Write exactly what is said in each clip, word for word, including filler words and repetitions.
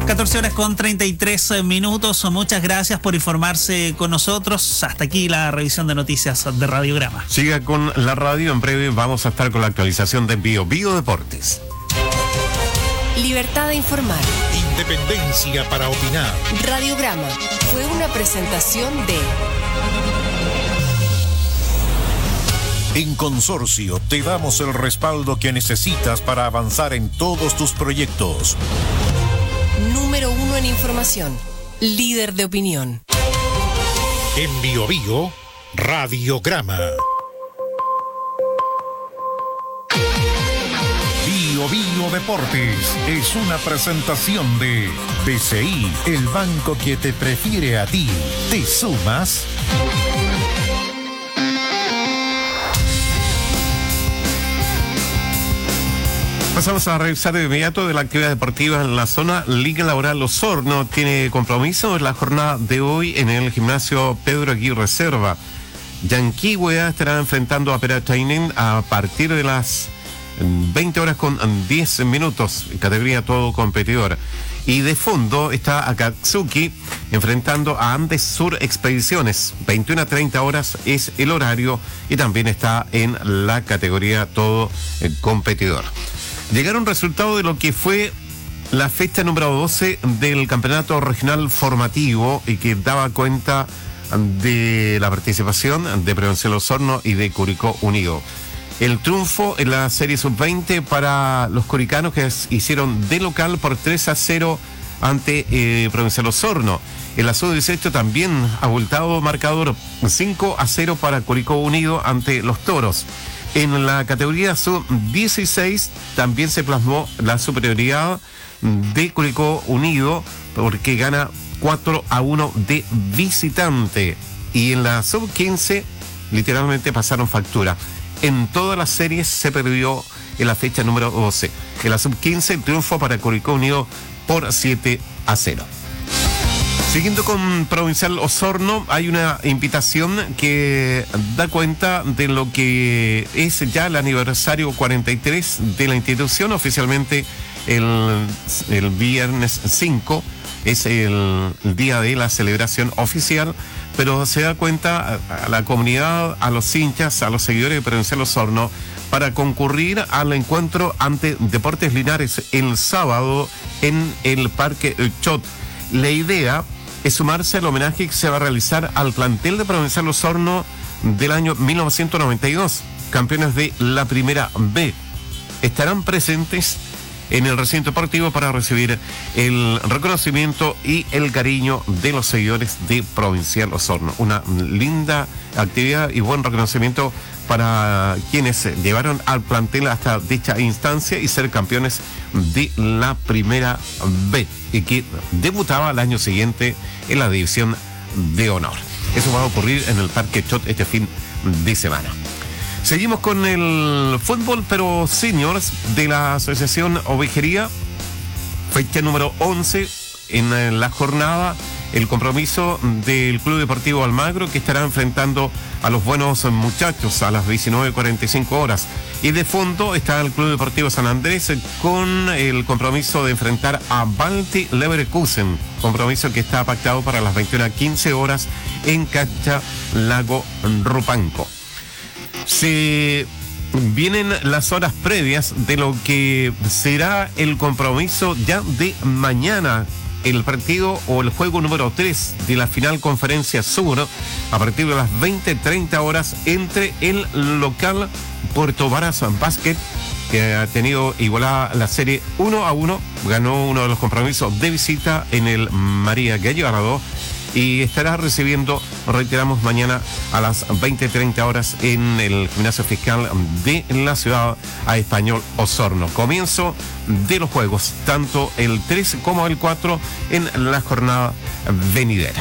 catorce horas con treinta y tres minutos. Muchas gracias por informarse con nosotros. Hasta aquí la revisión de noticias de Radiograma. Siga con la radio. En breve vamos a estar con la actualización de Bio Bio Deportes. Libertad de informar. Independencia para opinar. Radiograma fue una presentación de... En Consorcio te damos el respaldo que necesitas para avanzar en todos tus proyectos. Número uno en información. Líder de opinión. En Bio Bio, Radiograma. Bio Bio Deportes es una presentación de B C I, el banco que te prefiere a ti. ¿Te sumas? Pasamos a revisar de inmediato de la actividad deportiva en la zona. Liga Laboral Osorno tiene compromiso en la jornada de hoy en el gimnasio Pedro Aguirre Cerva. Yanquihue estará enfrentando a Pera Training a partir de las veinte horas con diez minutos, categoría todo competidor. Y de fondo está Akatsuki enfrentando a Andes Sur Expediciones. veintiuna a treinta horas es el horario y también está en la categoría todo competidor. Llegaron resultados de lo que fue la fecha número doce del campeonato regional formativo y que daba cuenta de la participación de Provincial Osorno y de Curicó Unido. El triunfo en la serie sub veinte para los curicanos, que hicieron de local por tres a cero ante eh, Provincial Osorno. En la sub dieciocho también abultado marcador cinco a cero para Curicó Unido ante los Toros. En la categoría sub dieciséis también se plasmó la superioridad de Curicó Unido porque gana cuatro a uno de visitante. Y en la sub quince literalmente pasaron factura. En todas las series se perdió en la fecha número doce. En la sub quince el triunfo para Curicó Unido por siete a cero. Siguiendo con Provincial Osorno, hay una invitación que da cuenta de lo que es ya el aniversario cuarenta y tres de la institución. Oficialmente el, el viernes cinco es el, el día de la celebración oficial, pero se da cuenta a, a la comunidad, a los hinchas, a los seguidores de Provincial Osorno para concurrir al encuentro ante Deportes Linares el sábado en el Parque Chot. La idea es sumarse al homenaje que se va a realizar al plantel de Provincial Osorno del año mil novecientos noventa y dos, campeones de la Primera B. Estarán presentes en el recinto deportivo para recibir el reconocimiento y el cariño de los seguidores de Provincial Osorno. Una linda actividad y buen reconocimiento para quienes llevaron al plantel hasta dicha instancia y ser campeones de la Primera B y que debutaba el año siguiente en la división de honor. Eso va a ocurrir en el Parque Chot este fin de semana. Seguimos con el fútbol, pero seniors de la Asociación Ovejería, fecha número once en la jornada. El compromiso del Club Deportivo Almagro, que estará enfrentando a los buenos muchachos a las diecinueve cuarenta y cinco horas. Y de fondo está el Club Deportivo San Andrés con el compromiso de enfrentar a Balti Leverkusen, compromiso que está pactado para las veintiuna quince horas en cancha Lago Rupanco. Se vienen las horas previas de lo que será el compromiso ya de mañana, el partido o el juego número tres de la final Conferencia Sur a partir de las veinte treinta horas entre el local Puerto Varas Basket, que ha tenido igualada la serie uno a uno, ganó uno de los compromisos de visita en el María Gallardo y estará recibiendo, reiteramos, mañana a las veinte treinta horas en el gimnasio fiscal de la ciudad a Español Osorno. Comienzo de los juegos, tanto el tres como el cuatro en la jornada venidera.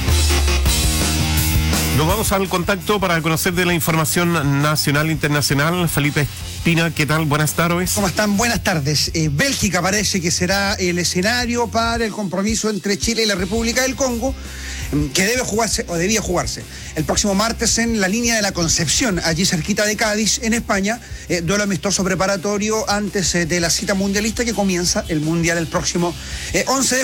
Nos vamos al contacto para conocer de la información nacional e internacional. Felipe Espina, ¿qué tal? Buenas tardes. ¿Cómo están? Buenas tardes. Eh, Bélgica parece que será el escenario para el compromiso entre Chile y la República del Congo, que debe jugarse o debía jugarse el próximo martes en la línea de la Concepción, allí cerquita de Cádiz, en España. Eh, duelo amistoso preparatorio antes eh, de la cita mundialista que comienza el Mundial el próximo eh, once de